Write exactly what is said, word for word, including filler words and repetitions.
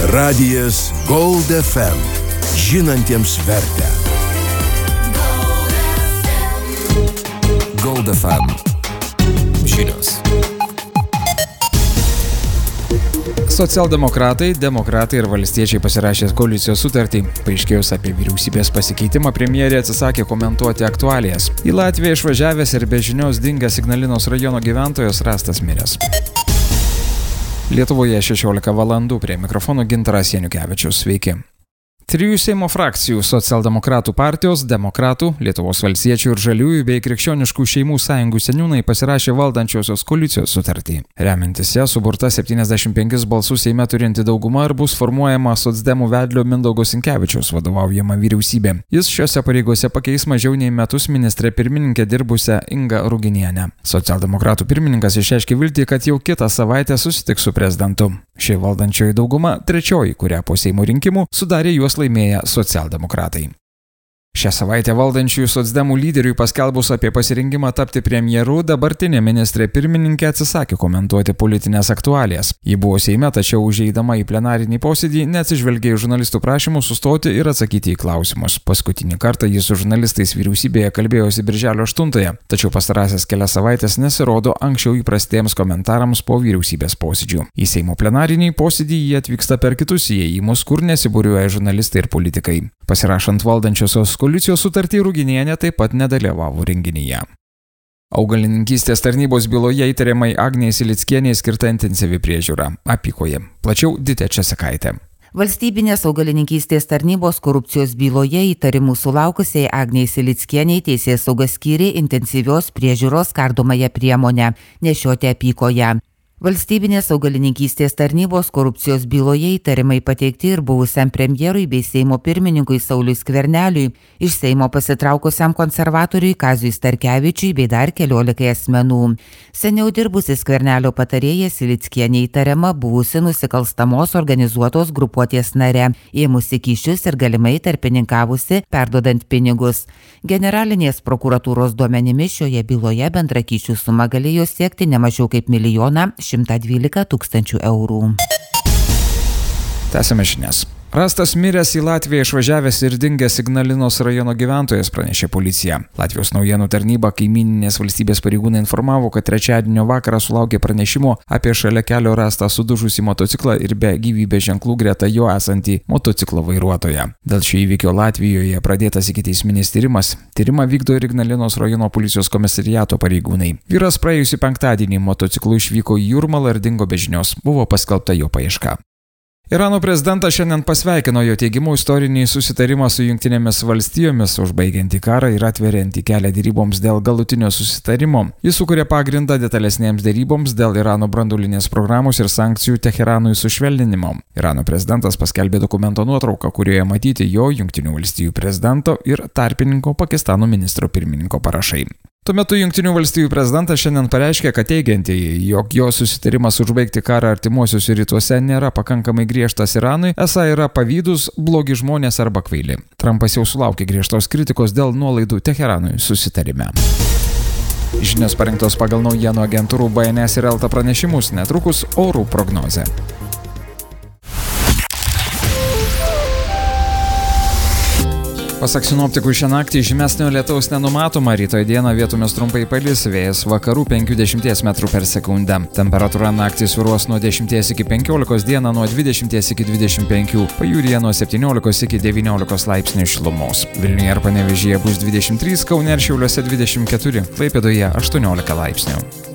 Radijas Gold F M. Žinantiems vertę. Gold F M. Žinios. Socialdemokratai, demokratai ir valstiečiai pasirašė koalicijos sutartį. Paaiškėjus apie vyriausybės pasikeitimą, premjerė atsisakė komentuoti aktualijas. Į Latviją išvažiavęs ir be žinios dingęs Ignalinos rajono gyventojas rastas miręs. Lietuvoje šešiolika valandų, prie mikrofono Gintaras Janukevičius. Sveiki. Trijų Seimo frakcijų – Socialdemokratų partijos, Demokratų, Lietuvos valstiečių ir Žaliųjų bei Krikščioniškų šeimų sąjungų seniūnai pasirašė valdančiosios koalicijos sutartį. Remiantis ją suburta septyniasdešimt penkis balsus Seime turinti dauguma ir bus formuojama socdemų vedlio Mindaugo Sinkevičiaus vadovaujama vyriausybė. Jis šiose pareigose pakeis mažiau nei metus ministrė pirmininkė dirbusią Ingą Ruginienę. Socialdemokratų pirmininkas išreiškė viltį, kad jau kitą savaitę susitiks su prezidentu. Ši valdančioji dauguma trečioji, kurią po Seimo rinkimų sudarė juos laimėję socialdemokratai. Šią savaitę valdančiųjų socdemų lyderiui paskelbus apie pasirinkimą tapti premjeru, dabartinė ministrė pirmininkė atsisakė komentuoti politinės aktualijas. Ji buvo Seime, tačiau užeidama į plenarinį posėdį neatsižvelgė į žurnalistų prašymus sustoti ir atsakyti į klausimus. Paskutinį kartą jis su žurnalistais vyriausybėje kalbėjosi birželio aštuntąją, tačiau pastarąsias kelias savaitės nesirodo anksčiau įprastiems komentarams po vyriausybės posėdžių. Į Seimo plenarinį posėdį jie atvyksta per kitus įėjimus, kur nesibūriuoja žurnalistai ir politikai. Pasirašant valdančiosios koalicijos sutartį, Ruginienė taip pat nedalyvavo renginyje. Augalininkystės tarnybos byloje įtariamai Agnei Silickienei skirta intensyvi priežiūra. Apykoje. Plačiau Ditė Česakaitė. Valstybinės augalininkystės tarnybos korupcijos byloje įtarimų sulaukusiai Agnei Silickienei teisėsauga skyrė intensyvios priežiūros kardomąją priemonę – nešioti apykoje. Valstybinės augalininkystės tarnybos korupcijos byloje įtarimai pateikti ir buvusiam premjerui bei Seimo pirmininkui Sauliui Skverneliui, iš Seimo pasitraukusiam konservatoriui Kaziui Starkevičiui bei dar keliolikai asmenų. Seniau dirbusi Skvernelio patarėja Silickienė įtariama buvusi nusikalstamos organizuotos grupuotės nare, ėmusi kyšius ir galimai tarpininkavusi, perduodant pinigus. Generalinės prokuratūros duomenimis šioje byloje bendra kyšių suma galėjo siekti ne mažiau kaip milijoną šimtą dvylika tūkstančių eurų. Tęsiame žinias. Rastas miręs į Latviją išvažiavęs ir dingęs Ignalinos rajono gyventojas, pranešė policija. Latvijos naujienų tarnyba kaimyninės valstybės pareigūnai informavo, kad trečiadienio vakarą sulaukė pranešimo apie šalia kelio rastą sudužusį motociklą ir be gyvybės ženklų greta jo esantį motociklo vairuotoją. Dėl šio įvykio Latvijoje pradėtas ikiteisminis tyrimas. Tyrimą vykdo ir Ignalinos rajono policijos komisariato pareigūnai. Vyras praėjusį penktadienį motociklu išvyko į Jūrmalą ir dingo be žinios. Buvo paskelbta jo paieška. Irano prezidentas šiandien pasveikino jo teigimu istorinį susitarimą su Jungtinėmis valstijomis, užbaigiantį karą ir atveriantį kelią deryboms dėl galutinio susitarimo. Jis sukuria pagrindą detalesnėms deryboms dėl Irano branduolinės programos ir sankcijų Teheranui sušvelninimo. Irano prezidentas paskelbė dokumento nuotrauką, kurioje matyti jo Jungtinių valstijų prezidento ir tarpininko Pakistano ministro pirmininko parašai. Tuo metu Jungtinių valstijų prezidentas šiandien pareiškė, kad teigiantieji, jog jo susitarimas užbaigti karą artimuosiuose rytuose nėra pakankamai griežtas Iranui, esą yra pavydūs, blogi žmonės arba kvaili. Trumpas jau sulaukė griežtos kritikos dėl nuolaidų Teheranui susitarime. Žinios parengtos pagal naujienų agentūrų B N S ir Elta pranešimus, netrukus orų prognozė. Pasak sinoptikų, šią naktį žymesnio lietaus nenumatoma, rytoj dieną vietomis trumpai palis, vėjas vakarų penkiasdešimt metrų per sekundę. Temperatūra naktį svyruos nuo dešimties iki penkiolikos, dieną nuo dvidešimties iki dvidešimt penkių, pajūryje nuo septyniolikos iki devyniolikos laipsnių šilumos. Vilniuje ir Panevėžyje bus dvidešimt trys, Kaune ir Šiauliuose dvidešimt keturi, Klaipėdoje aštuoniolika laipsnių.